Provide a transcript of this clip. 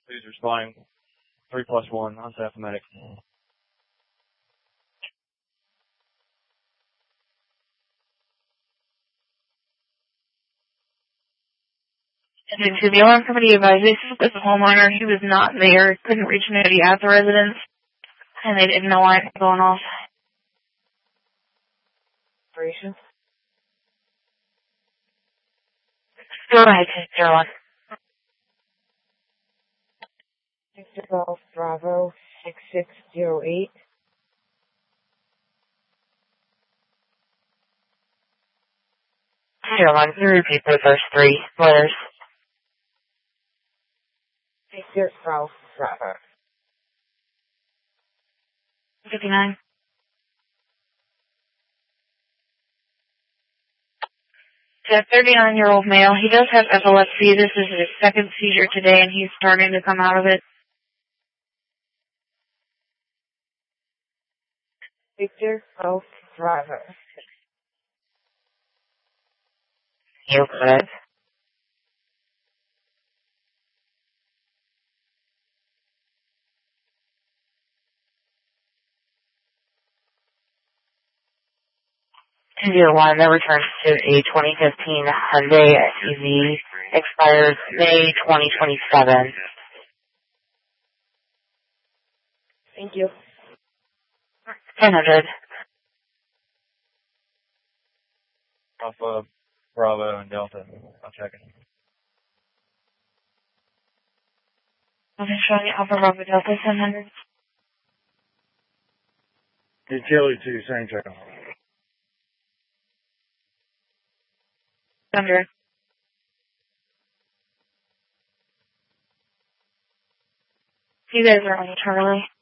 Who's responding? 3+1 on staff medic. To the alarm company advised they spoke with the homeowner. He was not there, couldn't reach anybody at the residence, and they didn't know why it was going off. Operation. Go ahead, Caroline. Victor Golf Bravo 6608. Caroline, can you repeat the first three letters? Victor Golf Bravo. 59. A 39-year-old male. He does have epilepsy. This is his second seizure today, and he's starting to come out of it. Victor Golf Bravo. You correct. One that returns to a 2015 Hyundai SUV, expires May 2027. Thank you. 1000. Alpha, Bravo, and Delta. I'll check it. I'm showing you Alpha Bravo Delta 1000. Did Charlie 2, same check on. Thunder. You guys are on Charlie.